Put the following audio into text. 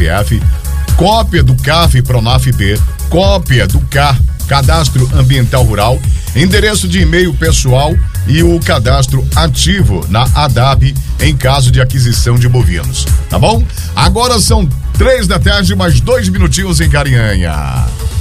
CPF, cópia do CAF Pronaf-B, cópia do CAR, Cadastro Ambiental Rural, endereço de e-mail pessoal e o cadastro ativo na ADAB em caso de aquisição de bovinos, tá bom? Agora são 3 da tarde, mais 2 minutinhos em Carinhanha.